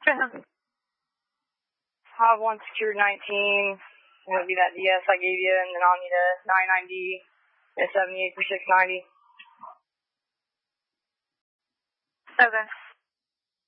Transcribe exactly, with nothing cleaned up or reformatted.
I'll have one secured nineteen. It'll be that D S I gave you, and then I'll need a ninety-nine D, a seventy-eight for six ninety. Okay.